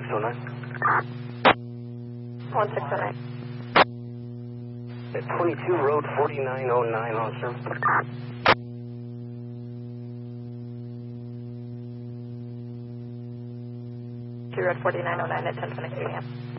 1609. 1609. At 22 Road 4909 on service. Road 4909 at 10:23 a.m.